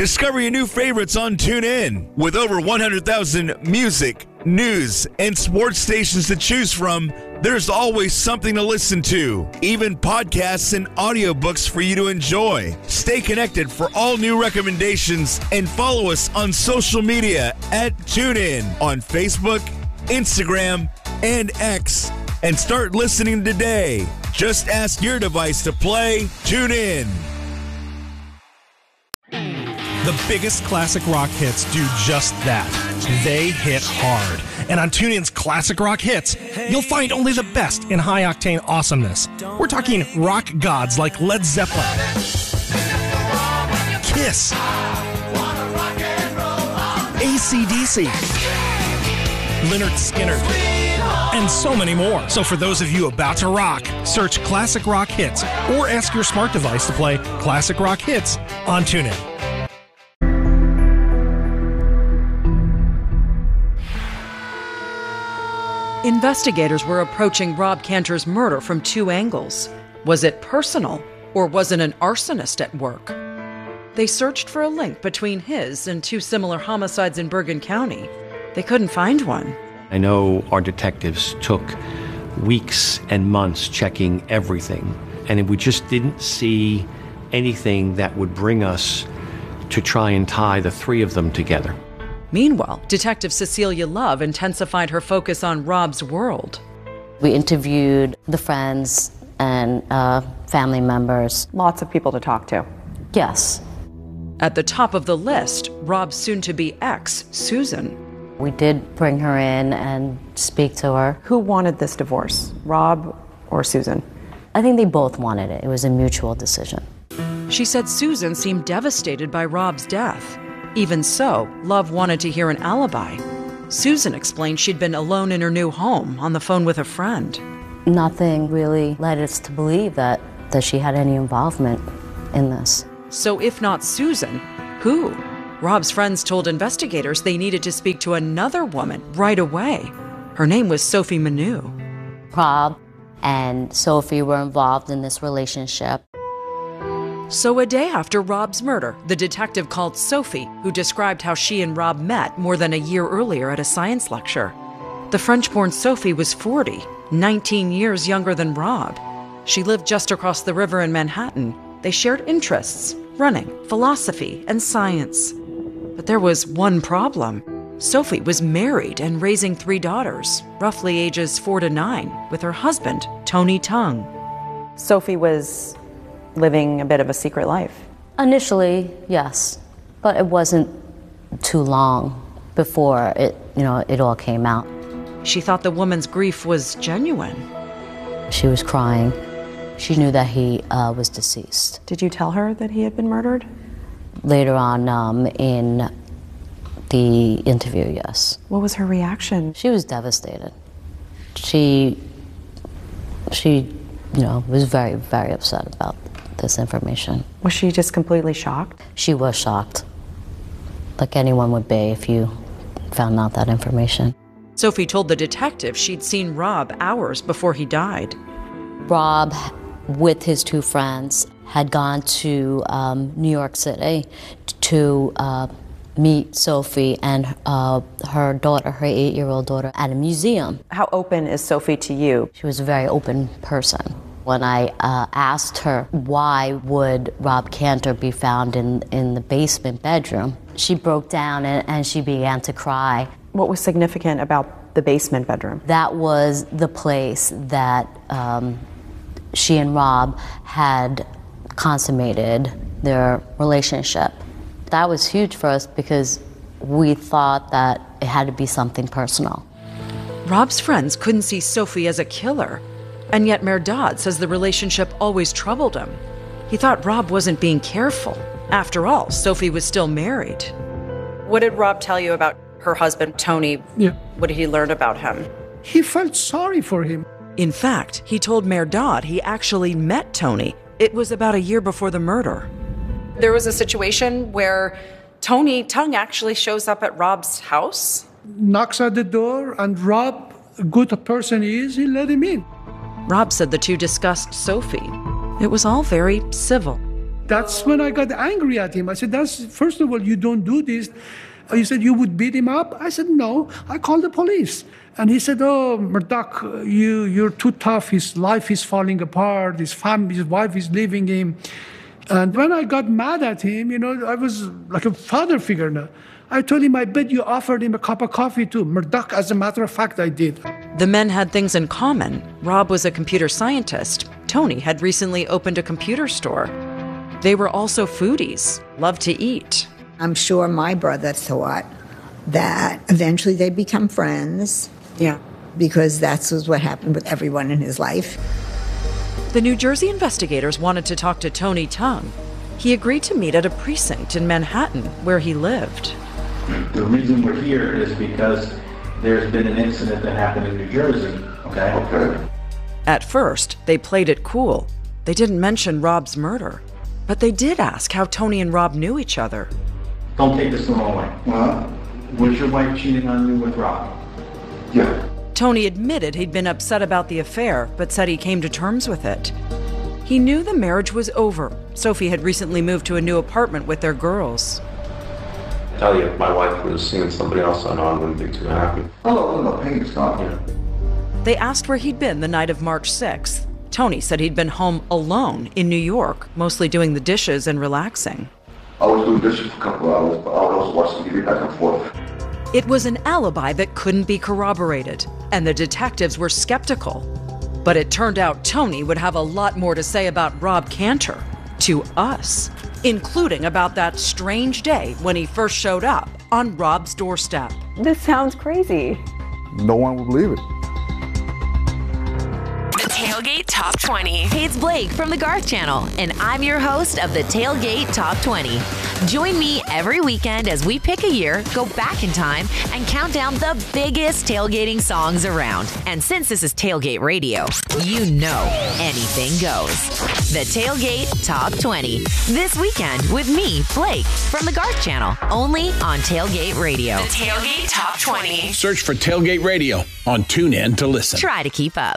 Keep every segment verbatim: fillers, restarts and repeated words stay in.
Discover your new favorites on TuneIn. With over one hundred thousand music, news, and sports stations to choose from, there's always something to listen to, even podcasts and audiobooks for you to enjoy. Stay connected for all new recommendations and follow us on social media at TuneIn on Facebook, Instagram, and X. And start listening today. Just ask your device to play TuneIn. The biggest classic rock hits do just that. They hit hard. And on TuneIn's Classic Rock Hits, you'll find only the best in high-octane awesomeness. We're talking rock gods like Led Zeppelin, Kiss, A C D C, Lynyrd Skynyrd, and so many more. So for those of you about to rock, search Classic Rock Hits or ask your smart device to play Classic Rock Hits on TuneIn. Investigators were approaching Rob Cantor's murder from two angles. Was it personal, or was it an arsonist at work? They searched for a link between his and two similar homicides in Bergen County. They couldn't find one. I know our detectives took weeks and months checking everything, and we just didn't see anything that would bring us to try and tie the three of them together. Meanwhile, Detective Cecilia Love intensified her focus on Rob's world. We interviewed the friends and uh, family members. Lots of people to talk to. Yes. At the top of the list, Rob's soon-to-be ex, Susan. We did bring her in and speak to her. Who wanted this divorce, Rob or Susan? I think they both wanted it. It was a mutual decision. She said Susan seemed devastated by Rob's death. Even so, Love wanted to hear an alibi. Susan explained she'd been alone in her new home on the phone with a friend. Nothing really led us to believe that, that she had any involvement in this. So if not Susan, who? Rob's friends told investigators they needed to speak to another woman right away. Her name was Sophie Manu. Rob and Sophie were involved in this relationship. So a day after Rob's murder, the detective called Sophie, who described how she and Rob met more than a year earlier at a science lecture. The French-born Sophie was forty, nineteen years younger than Rob. She lived just across the river in Manhattan. They shared interests, running, philosophy, and science. But there was one problem. Sophie was married and raising three daughters, roughly ages four to nine, with her husband, Tony Tung. Sophie was living a bit of a secret life. Initially, yes, but it wasn't too long before it, you know, it all came out. She thought the woman's grief was genuine. She was crying. She knew that he uh, was deceased. Did you tell her that he had been murdered? Later on um, in the interview, yes. What was her reaction? She was devastated. She, she, you know, was very, very upset about this information. Was she just completely shocked? She was shocked, like anyone would be if you found out that information. Sophie told the detective she'd seen Rob hours before he died. Rob, with his two friends, had gone to um, New York City to uh, meet Sophie and uh, her daughter, her eight-year-old daughter, at a museum. How open is Sophie to you? She was a very open person. When I uh, asked her why would Rob Cantor be found in, in the basement bedroom, she broke down and, and she began to cry. What was significant about the basement bedroom? That was the place that um, she and Rob had consummated their relationship. That was huge for us because we thought that it had to be something personal. Rob's friends couldn't see Sophie as a killer. And yet Mehrdad says the relationship always troubled him. He thought Rob wasn't being careful. After all, Sophie was still married. What did Rob tell you about her husband, Tony? Yeah. What did he learn about him? He felt sorry for him. In fact, he told Mehrdad he actually met Tony. It was about a year before the murder. There was a situation where Tony Tung actually shows up at Rob's house? Knocks at the door, and Rob, good a person he is, he let him in. Rob said the two discussed Sophie. It was all very civil. That's when I got angry at him. I said, "That's first of all, you don't do this." He said, "You would beat him up?" I said, "No, I called the police." And he said, "Oh, Murdoch, you, you're too tough. His life is falling apart. His family, his wife is leaving him." And when I got mad at him, you know, I was like a father figure now. I told him, "I bet you offered him a cup of coffee too." Murdoch, as a matter of fact, I did. The men had things in common. Rob was a computer scientist. Tony had recently opened a computer store. They were also foodies, loved to eat. I'm sure my brother thought that eventually they'd become friends. Yeah. Because that's what happened with everyone in his life. The New Jersey investigators wanted to talk to Tony Tung. He agreed to meet at a precinct in Manhattan where he lived. The reason we're here is because there's been an incident that happened in New Jersey, okay? Okay. At first, they played it cool. They didn't mention Rob's murder. But they did ask how Tony and Rob knew each other. Don't take this the wrong way. Well, was your wife cheating on you with Rob? Yeah. Tony admitted he'd been upset about the affair, but said he came to terms with it. He knew the marriage was over. Sophie had recently moved to a new apartment with their girls. I tell you, if my wife was seeing somebody else, I know I wouldn't be too happy. Oh, no, no, pain, stop. Yeah. They asked where he'd been the night of March sixth. Tony said he'd been home alone in New York, mostly doing the dishes and relaxing. I was doing dishes for a couple of hours, but I was watching T V back and forth. It was an alibi that couldn't be corroborated, and the detectives were skeptical. But it turned out Tony would have a lot more to say about Rob Cantor to us, including about that strange day when he first showed up on Rob's doorstep. This sounds crazy. No one will believe it. The Tailgate Top twenty. Hey, it's Blake from the Garth Channel, and I'm your host of the Tailgate Top twenty. Join me every weekend as we pick a year, go back in time, and count down the biggest tailgating songs around. And since this is Tailgate Radio, you know anything goes. The Tailgate Top twenty. This weekend with me, Blake, from the Garth Channel, only on Tailgate Radio. The Tailgate Top twenty. Search for Tailgate Radio on TuneIn to listen. Try to keep up.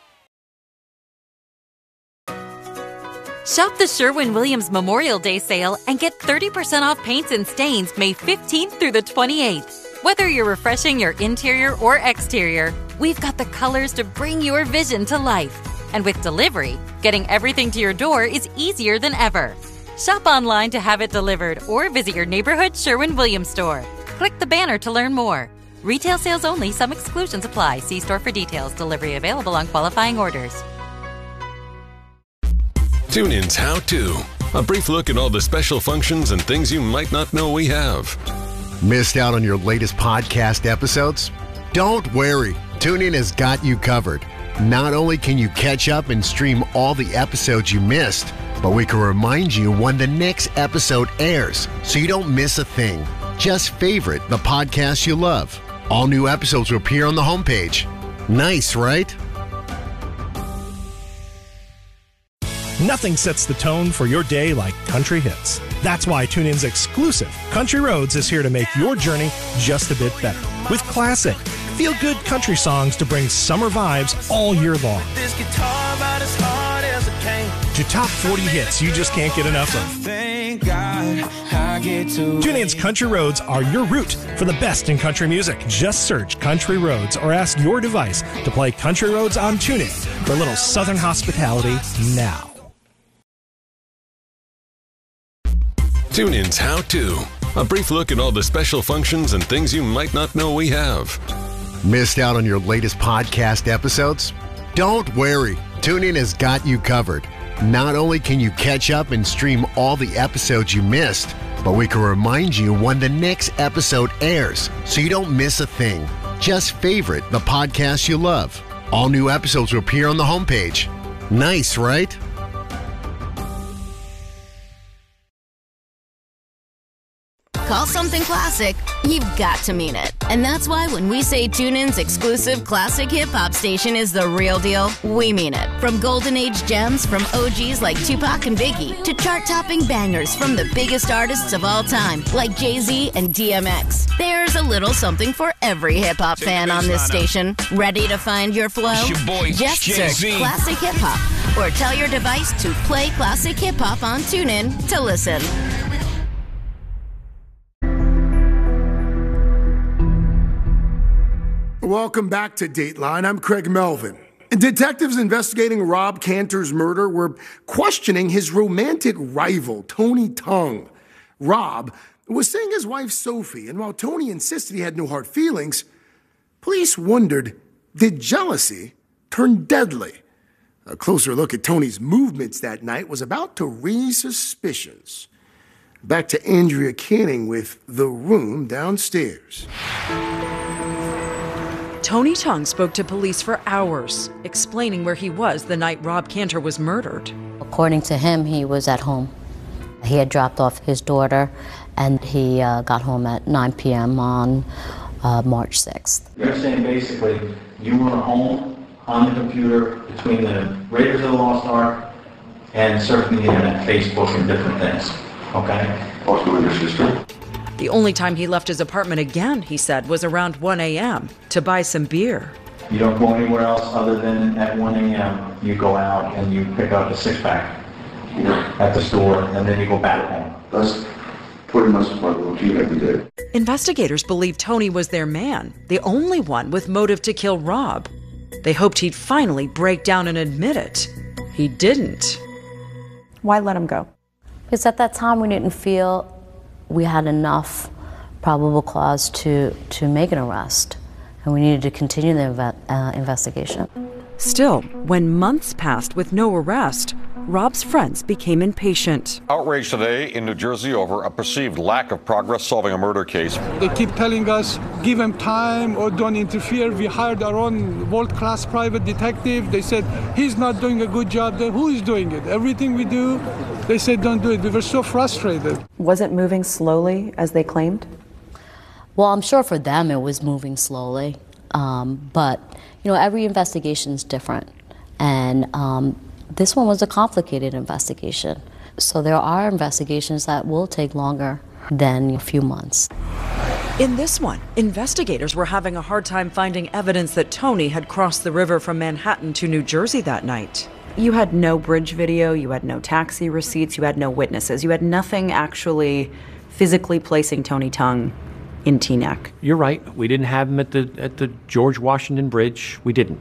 Shop the Sherwin-Williams Memorial Day sale and get thirty percent off paints and stains May fifteenth through the twenty-eighth. Whether you're refreshing your interior or exterior, we've got the colors to bring your vision to life. And with delivery, getting everything to your door is easier than ever. Shop online to have it delivered or visit your neighborhood Sherwin-Williams store. Click the banner to learn more. Retail sales only. Some exclusions apply. See store for details. Delivery available on qualifying orders. TuneIn's How To. A brief look at all the special functions and things you might not know we have. Missed out on your latest podcast episodes? Don't worry. TuneIn has got you covered. Not only can you catch up and stream all the episodes you missed, but we can remind you when the next episode airs so you don't miss a thing. Just favorite the podcast you love. All new episodes will appear on the homepage. Nice, right? Nothing sets the tone for your day like country hits. That's why TuneIn's exclusive Country Roads is here to make your journey just a bit better. With classic, feel-good country songs to bring summer vibes all year long. This guitar about as hard as it came. To top forty hits you just can't get enough of. Thank God I get to TuneIn's Country Roads are your route for the best in country music. Just search Country Roads or ask your device to play Country Roads on TuneIn for a little southern hospitality now. TuneIn's How To. A brief look at all the special functions and things you might not know we have. Missed out on your latest podcast episodes? Don't worry. TuneIn has got you covered. Not only can you catch up and stream all the episodes you missed, but we can remind you when the next episode airs so you don't miss a thing. Just favorite the podcast you love. All new episodes will appear on the homepage. Nice, right? Call something classic, you've got to mean it. And that's why when we say TuneIn's exclusive classic hip-hop station is the real deal, we mean it. From golden age gems from O Gs like Tupac and Biggie to chart-topping bangers from the biggest artists of all time like Jay-Z and D M X. There's a little something for every hip-hop fan on this station. Ready to find your flow? It's your boy, Just Jay-Z. search classic hip-hop or tell your device to play classic hip-hop on TuneIn to listen. Welcome back to Dateline. I'm Craig Melvin. Detectives investigating Rob Cantor's murder were questioning his romantic rival, Tony Tung. Rob was seeing his wife, Sophie, and while Tony insisted he had no hard feelings, police wondered, did jealousy turn deadly? A closer look at Tony's movements that night was about to raise suspicions. Back to Andrea Canning with The Room Downstairs. Tony Tung spoke to police for hours, explaining where he was the night Rob Cantor was murdered. According to him, he was at home. He had dropped off his daughter, and he uh, got home at nine p.m. on uh, March sixth. You're saying basically you were home on the computer between the Raiders of the Lost Ark and surfing the internet, Facebook, and different things, okay? Also with your sister? The only time he left his apartment again, he said, was around one a.m. to buy some beer. You don't go anywhere else other than at one a.m. You go out and you pick up a six-pack at the store, and then you go back home. That's pretty much my routine every day. Investigators believe Tony was their man, the only one with motive to kill Rob. They hoped he'd finally break down and admit it. He didn't. Why let him go? Because at that time we didn't feel we had enough probable cause to, to make an arrest, and we needed to continue the inve- uh, investigation. Still, when months passed with no arrest, Rob's friends became impatient. Outrage today in New Jersey over a perceived lack of progress solving a murder case. They keep telling us, give him time or don't interfere. We hired our own world-class private detective. They said, he's not doing a good job. Then who is doing it? Everything we do, they said, don't do it. We were so frustrated. Was it moving slowly, as they claimed? Well, I'm sure for them it was moving slowly. Um, but, you know, every investigation is different. And um, this one was a complicated investigation. So there are investigations that will take longer than a few months. In this one, investigators were having a hard time finding evidence that Tony had crossed the river from Manhattan to New Jersey that night. You had no bridge video, you had no taxi receipts, you had no witnesses. You had nothing actually physically placing Tony Tung in Teaneck. You're right. We didn't have him at the at the George Washington Bridge. We didn't.